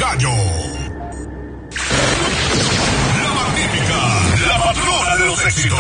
gallo. La Magnífica, la patrona de los éxitos.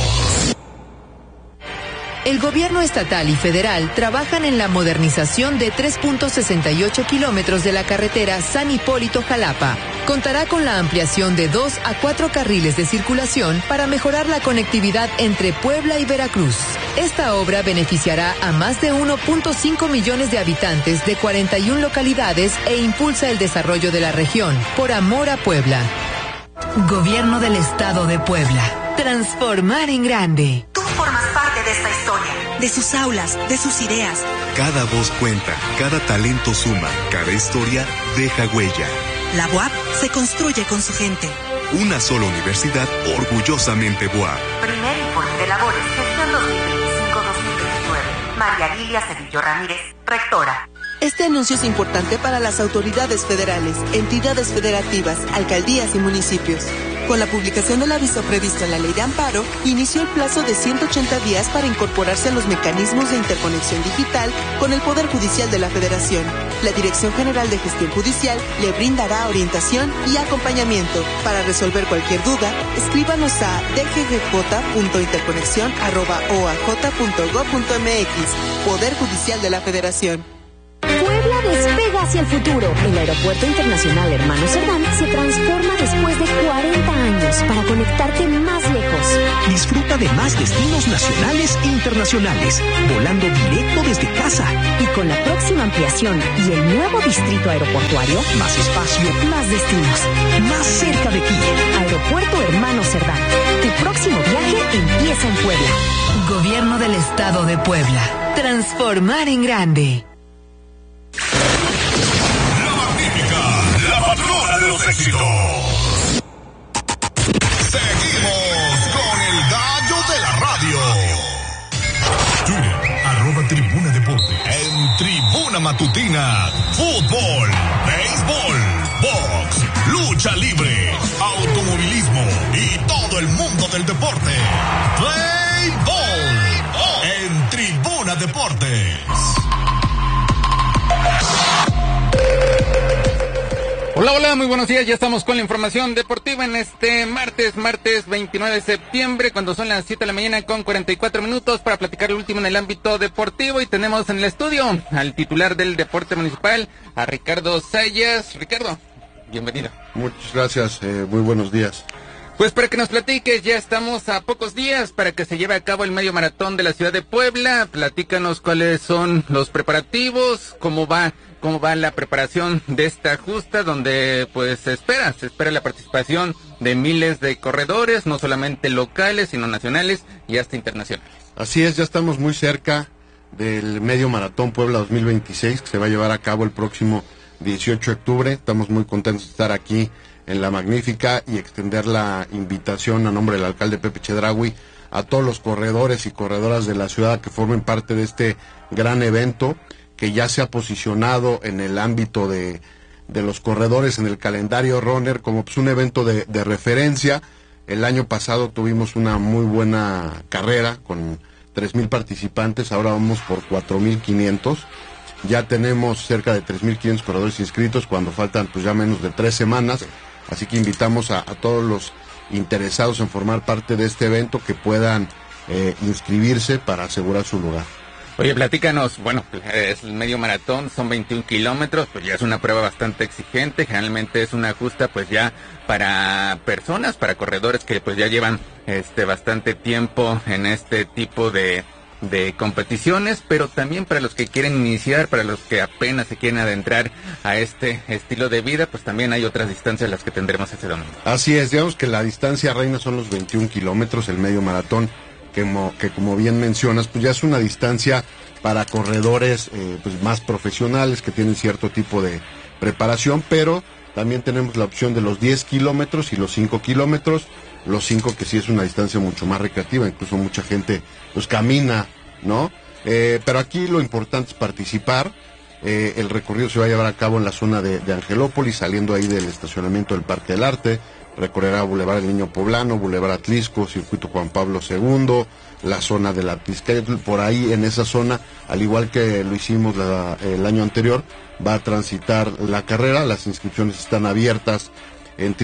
El gobierno estatal y federal trabajan en la modernización de 3.68 kilómetros de la carretera San Hipólito-Jalapa. Contará con la ampliación de 2 a 4 carriles de circulación para mejorar la conectividad entre Puebla y Veracruz. Esta obra beneficiará a más de 1.5 millones de habitantes de 41 localidades e impulsa el desarrollo de la región. Por amor a Puebla. Gobierno del Estado de Puebla. Transformar en grande. Tú formas parte de esta historia, de sus aulas, de sus ideas. Cada voz cuenta, cada talento suma, cada historia deja huella. La UAP se construye con su gente. Una sola universidad orgullosamente UAP. Primer informe de labores, gestión 2025-2029. María Lilia Cedillo Ramírez, rectora. Este anuncio es importante para las autoridades federales, entidades federativas, alcaldías y municipios. Con la publicación del aviso previsto en la Ley de Amparo, inició el plazo de 180 días para incorporarse a los mecanismos de interconexión digital con el Poder Judicial de la Federación. La Dirección General de Gestión Judicial le brindará orientación y acompañamiento. Para resolver cualquier duda, escríbanos a dggj.interconexión@oaj.gov.mx. Poder Judicial de la Federación. Puebla despega hacia el futuro. El Aeropuerto Internacional Hermano Cerdán se transforma después de 40 años para conectarte más lejos. Disfruta de más destinos nacionales e internacionales, volando directo desde casa. Y con la próxima ampliación y el nuevo distrito aeroportuario, más espacio, más destinos, más cerca de ti. Aeropuerto Hermano Cerdán. Tu próximo viaje empieza en Puebla. Gobierno del Estado de Puebla. Transformar en grande. Éxitos. Seguimos con el gallo de la radio. Twitter, @Tribuna Deportes. En Tribuna Matutina, fútbol, béisbol, box, lucha libre, automovilismo y todo el mundo del deporte. Play Ball en Tribuna Deportes. Hola, hola, muy buenos días, ya estamos con la información deportiva en este martes 29 de septiembre, cuando son las 7 de la mañana con 44 minutos para platicar lo último en el ámbito deportivo, y tenemos en el estudio al titular del deporte municipal, a Ricardo Sayas. Ricardo, bienvenido. Muchas gracias, muy buenos días. Pues para que nos platiques, ya estamos a pocos días para que se lleve a cabo el medio maratón de la ciudad de Puebla. Platícanos cuáles son los preparativos, cómo va la preparación de esta justa, donde pues se espera la participación de miles de corredores, no solamente locales, sino nacionales y hasta internacionales. Así es, ya estamos muy cerca del medio maratón Puebla 2026, que se va a llevar a cabo el próximo 18 de octubre. Estamos muy contentos de estar aquí en La Magnífica y extender la invitación a nombre del alcalde Pepe Chedraui a todos los corredores y corredoras de la ciudad que formen parte de este gran evento, que ya se ha posicionado en el ámbito de los corredores en el calendario runner como pues un evento de referencia. El año pasado tuvimos una muy buena carrera con 3,000 participantes, ahora vamos por 4,500. Ya tenemos cerca de 3,500 corredores inscritos cuando faltan pues ya menos de 3 semanas, así que invitamos a todos los interesados en formar parte de este evento que puedan inscribirse para asegurar su lugar. Oye, platícanos, bueno, es el medio maratón, son 21 kilómetros, pues ya es una prueba bastante exigente, generalmente es una justa pues ya para personas, para corredores que pues ya llevan bastante tiempo en este tipo de competiciones, pero también para los que quieren iniciar, para los que apenas se quieren adentrar a este estilo de vida, pues también hay otras distancias las que tendremos este domingo. Así es, digamos que la distancia reina son los 21 kilómetros, el medio maratón, que como bien mencionas, pues ya es una distancia para corredores pues más profesionales que tienen cierto tipo de preparación, pero también tenemos la opción de los 10 kilómetros y los 5 kilómetros, los 5 que sí es una distancia mucho más recreativa, incluso mucha gente pues camina, ¿no? Pero aquí lo importante es participar. El recorrido se va a llevar a cabo en la zona de Angelópolis, saliendo ahí del estacionamiento del Parque del Arte, recorrerá Boulevard El Niño Poblano, Boulevard Atlisco, Circuito Juan Pablo II, la zona de la Tizcayotl. Por ahí en esa zona, al igual que lo hicimos el año anterior, va a transitar la carrera. Las inscripciones están abiertas en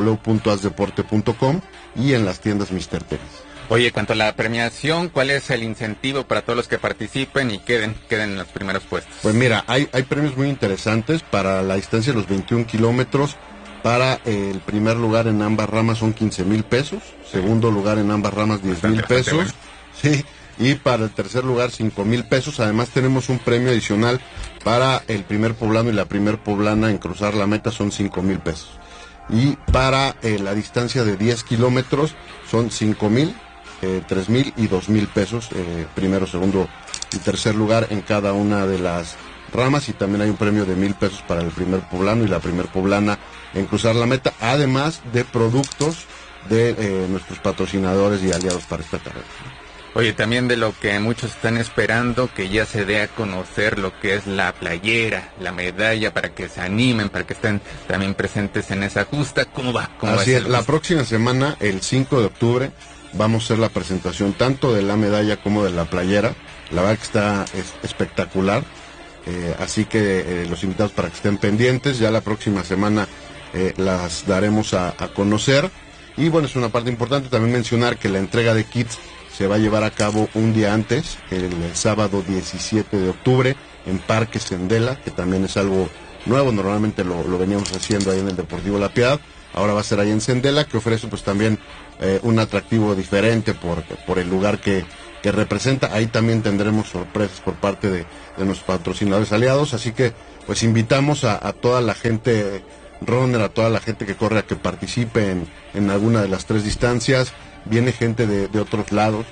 www.asdeporte.com y en las tiendas Mr. Tenis. Oye, cuanto a la premiación, ¿cuál es el incentivo para todos los que participen y queden en los primeros puestos? Pues mira, hay premios muy interesantes para la distancia de los 21 kilómetros. Para el primer lugar en ambas ramas son 15,000 pesos, segundo lugar en ambas ramas 10,000 pesos, bueno. Sí, y para el tercer lugar 5,000 pesos. Además tenemos un premio adicional para el primer poblano y la primer poblana en cruzar la meta, son 5,000 pesos. Y para la distancia de 10 kilómetros son 5,000, 3,000 y 2,000 pesos, primero, segundo y tercer lugar en cada una de las ramas. Y también hay un premio de 1,000 pesos para el primer poblano y la primer poblana en cruzar la meta, además de productos de nuestros patrocinadores y aliados para esta carrera. Oye, también de lo que muchos están esperando, que ya se dé a conocer lo que es la playera, la medalla, para que se animen, para que estén también presentes en esa justa. ¿Cómo va? Así es, la próxima semana, el 5 de octubre, vamos a hacer la presentación tanto de la medalla como de la playera. La verdad que está espectacular, así que los invitamos para que estén pendientes. Ya la próxima semana las daremos a conocer. Y bueno, es una parte importante también mencionar que la entrega de kits se va a llevar a cabo un día antes, el sábado 17 de octubre, en Parque Sendela, que también es algo nuevo. Normalmente lo veníamos haciendo ahí en el Deportivo La Piedad, ahora va a ser ahí en Sendela, que ofrece pues también un atractivo diferente por el lugar que representa. Ahí también tendremos sorpresas por parte de nuestros patrocinadores aliados, así que pues invitamos a toda la gente runner, a toda la gente que corre, a que participe en alguna de las tres distancias. Viene gente de otros lados,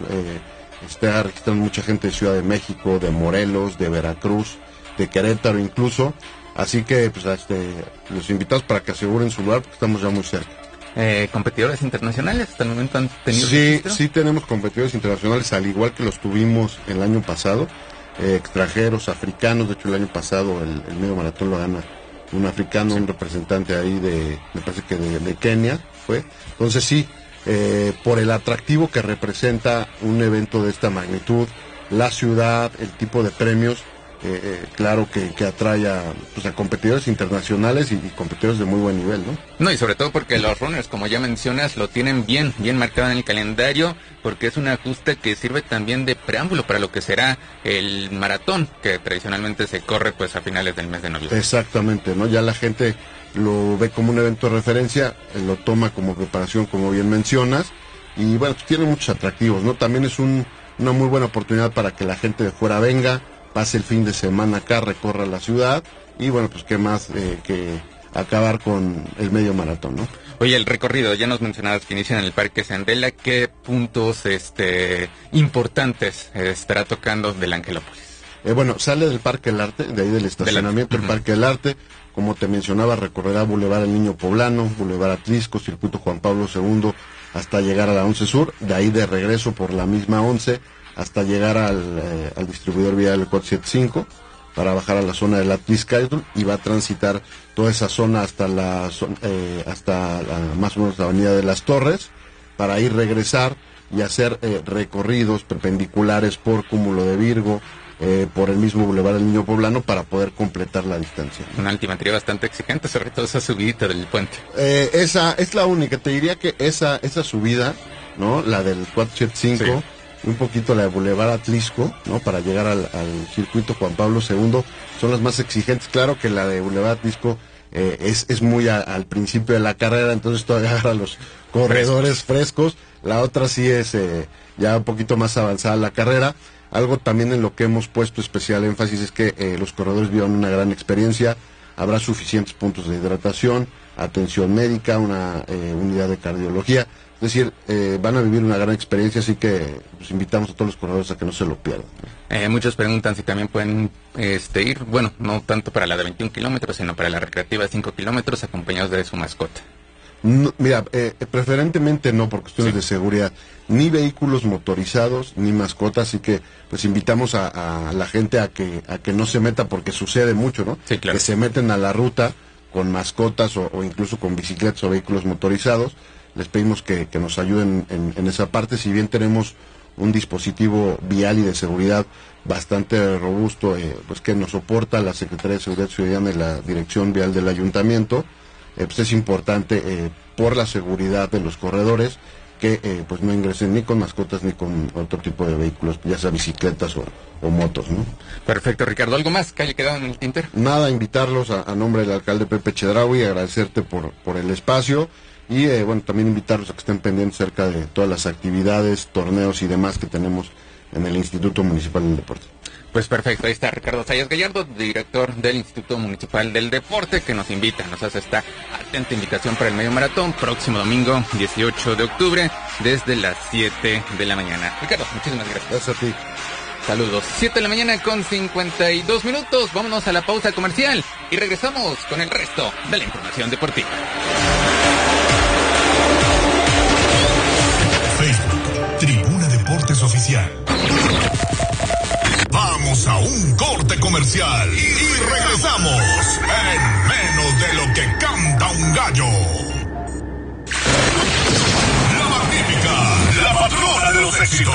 está registrando mucha gente de Ciudad de México, de Morelos, de Veracruz, de Querétaro incluso, así que pues los invitamos para que aseguren su lugar porque estamos ya muy cerca. ¿Competidores internacionales hasta el momento han tenido registro? Sí tenemos competidores internacionales, al igual que los tuvimos el año pasado, extranjeros, africanos. De hecho el año pasado el medio maratón lo gana un africano, sí. Un representante ahí me parece que de Kenia fue. Entonces sí, por el atractivo que representa un evento de esta magnitud, la ciudad, el tipo de premios, claro que atrae a competidores internacionales y competidores de muy buen nivel, ¿no? No, y sobre todo porque los runners, como ya mencionas, lo tienen bien marcado en el calendario, porque es una justa que sirve también de preámbulo para lo que será el maratón, que tradicionalmente se corre pues a finales del mes de noviembre. Exactamente, ¿no? Ya la gente lo ve como un evento de referencia, lo toma como preparación, como bien mencionas, y bueno, pues tiene muchos atractivos, ¿no? También es una muy buena oportunidad para que la gente de fuera venga, pase el fin de semana acá, recorra la ciudad, y bueno, pues qué más que acabar con el medio maratón, ¿no? Oye, el recorrido, ya nos mencionabas que inicia en el Parque Sendela. ¿Qué puntos importantes estará tocando del Angelópolis? Bueno, sale del Parque del Arte, de ahí del estacionamiento del Parque del Arte. Como te mencionaba, recorrerá Boulevard El Niño Poblano, Boulevard Atlisco, Circuito Juan Pablo II, hasta llegar a la 11 Sur. De ahí de regreso por la misma 11 hasta llegar al distribuidor vial del 475 para bajar a la zona de la Tizcayotl, y va a transitar toda esa zona hasta más o menos la Avenida de las Torres, para ir regresar y hacer recorridos perpendiculares por Cúmulo de Virgo, por el mismo Boulevard del Niño Poblano, para poder completar la distancia. Una altimetría bastante exigente, sobre todo esa subidita del puente. Esa es la única, te diría que esa subida, ¿no? La del 475, sí. Un poquito la de Boulevard Atlisco, ¿no? Para llegar al circuito Juan Pablo II, son las más exigentes. Claro que la de Boulevard Atlisco es muy al principio de la carrera, entonces todavía agarra los corredores frescos. La otra sí es ya un poquito más avanzada la carrera. Algo también en lo que hemos puesto especial énfasis es que los corredores vivan una gran experiencia. Habrá suficientes puntos de hidratación, atención médica, una unidad de cardiología. Es decir, van a vivir una gran experiencia, así que pues, invitamos a todos los corredores a que no se lo pierdan. Muchos preguntan si también pueden ir, bueno, no tanto para la de 21 kilómetros, sino para la recreativa de 5 kilómetros, acompañados de su mascota. No, mira, preferentemente no, por cuestiones de seguridad, ni vehículos motorizados, ni mascotas, así que pues invitamos a la gente a que no se meta, porque sucede mucho, ¿no? Sí, claro. Que se meten a la ruta con mascotas o incluso con bicicletas o vehículos motorizados. Les pedimos que nos ayuden en esa parte. Si bien tenemos un dispositivo vial y de seguridad bastante robusto, pues que nos soporta la Secretaría de Seguridad Ciudadana y la Dirección Vial del Ayuntamiento, pues es importante por la seguridad de los corredores que pues no ingresen ni con mascotas ni con otro tipo de vehículos, ya sea bicicletas o motos, ¿no? Perfecto, Ricardo. ¿Algo más que haya quedado en el tintero? Nada, invitarlos a nombre del alcalde Pepe Chedraui, agradecerte por el espacio y bueno, también invitarlos a que estén pendientes cerca de todas las actividades, torneos y demás que tenemos en el Instituto Municipal del Deporte. Pues perfecto, ahí está Ricardo Zayas Gallardo, director del Instituto Municipal del Deporte, que nos hace esta atenta invitación para el medio maratón, próximo domingo 18 de octubre, desde las 7 de la mañana. Ricardo, muchísimas gracias. Gracias a ti. Saludos. 7 de la mañana con 52 minutos, vámonos a la pausa comercial y regresamos con el resto de la información deportiva. Facebook, Tribuna Deportes Oficial. Vamos a un corte comercial y regresamos en menos de lo que canta un gallo. La Magnífica, la patrona de los éxitos.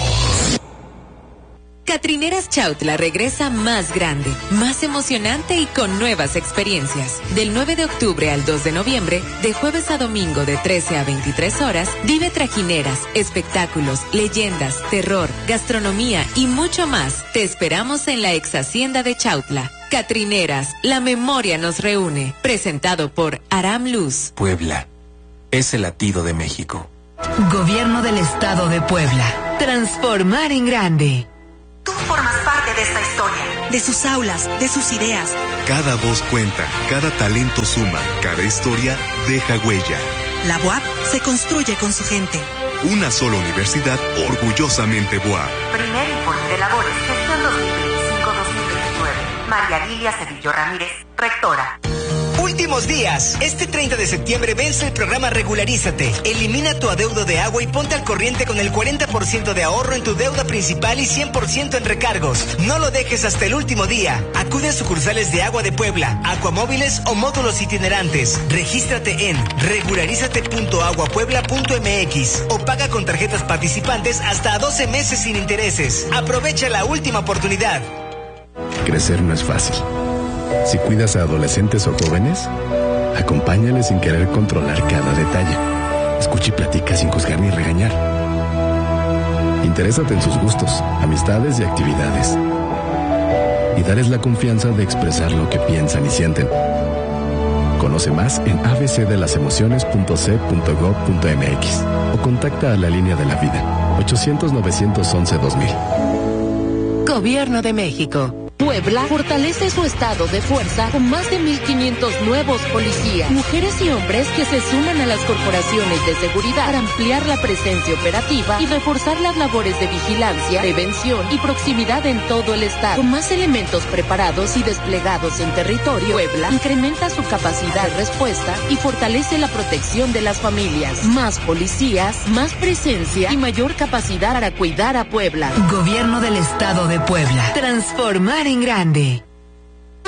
Catrineras Chautla regresa más grande, más emocionante y con nuevas experiencias. Del 9 de octubre al 2 de noviembre, de jueves a domingo de 13 a 23 horas, vive trajineras, espectáculos, leyendas, terror, gastronomía y mucho más. Te esperamos en la ex hacienda de Chautla. Catrineras, la memoria nos reúne. Presentado por Aram Luz. Puebla es el latido de México. Gobierno del Estado de Puebla. Transformar en grande. Tú formas parte de esta historia, de sus aulas, de sus ideas. Cada voz cuenta, cada talento suma, cada historia deja huella. La BUAP se construye con su gente. Una sola universidad orgullosamente BUAP. Primer informe de labores, gestión 2025-2029. María Lilia Cedillo Ramírez, rectora. Últimos días. Este 30 de septiembre vence el programa Regularízate. Elimina tu adeudo de agua y ponte al corriente con el 40% de ahorro en tu deuda principal y 100% en recargos. No lo dejes hasta el último día. Acude a sucursales de Agua de Puebla, Acuamóviles o módulos itinerantes. Regístrate en regularízate.aguapuebla.mx o paga con tarjetas participantes hasta 12 meses sin intereses. Aprovecha la última oportunidad. Crecer no es fácil. Si cuidas a adolescentes o jóvenes, acompáñales sin querer controlar cada detalle. Escucha y platica sin juzgar ni regañar. Interésate en sus gustos, amistades y actividades. Y dales la confianza de expresar lo que piensan y sienten. Conoce más en abcdelasemociones.c.gov.mx o contacta a la línea de la vida 800-911-2000. Gobierno de México. Puebla fortalece su estado de fuerza con más de 1,500 nuevos policías, mujeres y hombres que se suman a las corporaciones de seguridad para ampliar la presencia operativa y reforzar las labores de vigilancia, prevención y proximidad en todo el estado. Con más elementos preparados y desplegados en territorio, Puebla incrementa su capacidad de respuesta y fortalece la protección de las familias. Más policías, más presencia y mayor capacidad para cuidar a Puebla. Gobierno del Estado de Puebla. Transformar en grande.